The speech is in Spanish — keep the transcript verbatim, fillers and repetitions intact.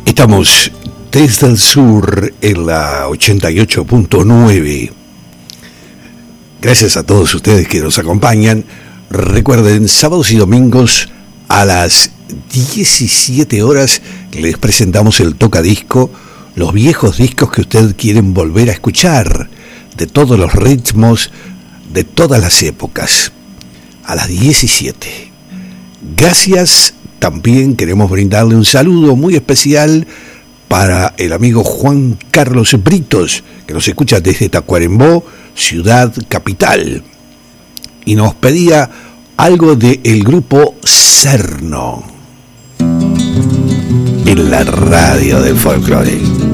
Estamos desde el sur en la ochenta y ocho punto nueve. Gracias a todos ustedes que nos acompañan. Recuerden, sábados y domingos a las diecisiete horas les presentamos el tocadisco, los viejos discos que ustedes quieren volver a escuchar, de todos los ritmos, de todas las épocas, a las diecisiete. Gracias. También queremos brindarle un saludo muy especial para el amigo Juan Carlos Britos, que nos escucha desde Tacuarembó, ciudad capital, y nos pedía algo del grupo Cerno en la radio del folclore.